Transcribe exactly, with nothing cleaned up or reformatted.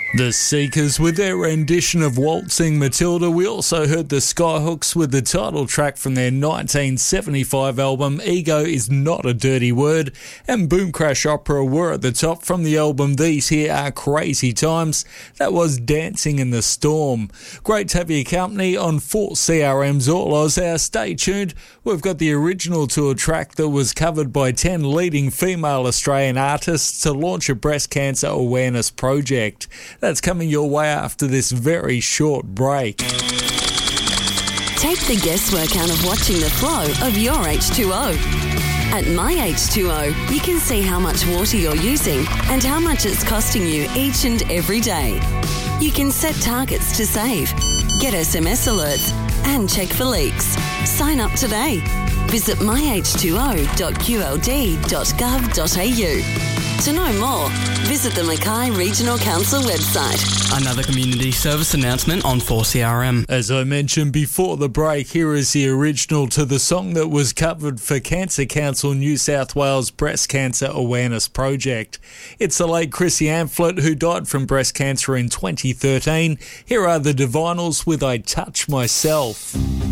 The Seekers with their rendition of Waltzing Matilda. We also heard the Skyhooks with the title track from their nineteen seventy-five album Ego Is Not a Dirty Word, and Boom Crash Opera were at the top from the album These Here Are Crazy Times. That was Dancing in the Storm. Great to have your company on four C R M's All Oz Hour. Stay tuned. We've got the original to a track that was covered by ten leading female Australian artists to launch a breast cancer awareness project. That's coming your way after this very short break. Take the guesswork out of watching the flow of your H two O. At My H two O, you can see how much water you're using and how much it's costing you each and every day. You can set targets to save, get S M S alerts, and check for leaks. Sign up today. Visit my h two o dot q l d dot gov dot a u. To know more, visit the Mackay Regional Council website. Another community service announcement on four C R M. As I mentioned before the break, here is the original to the song that was covered for Cancer Council New South Wales Breast Cancer Awareness Project. It's the late Chrissy Amphlett, who died from breast cancer in twenty thirteen. Here are the Divinals with I Touch Myself.